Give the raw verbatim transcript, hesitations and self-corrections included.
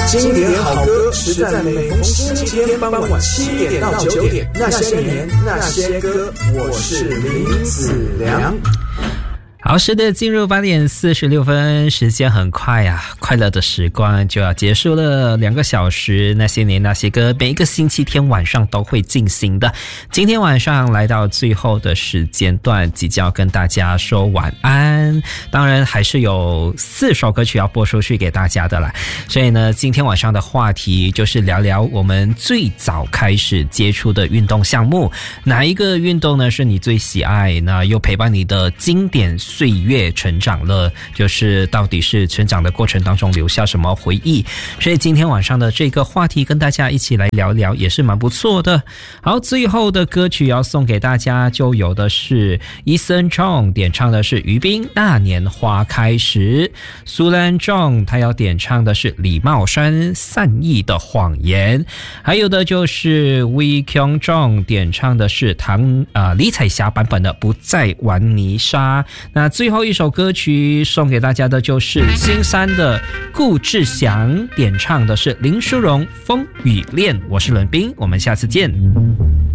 经典好歌实在每逢星期天傍晚七点到九点，那些年那些歌，我是林子良。 好，是的，进入八点四十六分，时间很快啊，快乐的时光就要结束了，两个小时，那些年那些歌，每一个星期天晚上都会进行的。今天晚上来到最后的时间段，即将要跟大家说晚安。当然还是有四首歌曲要播出去给大家的啦，所以呢，今天晚上的话题就是聊聊我们最早开始接触的运动项目，哪一个运动呢是你最喜爱，那又陪伴你的经典岁月成长了，就是到底是成长的过程当中留下什么回忆。所以今天晚上的这个话题跟大家一起来聊聊也是蛮不错的。好，最后的歌曲要送给大家就有的是 Eason Chong 点唱的是于斌那年花开时，苏兰 Chong 他要点唱的是李茂山善意的谎言，还有的就是 Wee Kyung Chong 点唱的是唐呃李彩霞版本的不再玩泥沙。那最后一首歌曲送给大家的就是新山的顾志祥点唱的是林淑荣风雨恋。我是伦斌，我们下次见。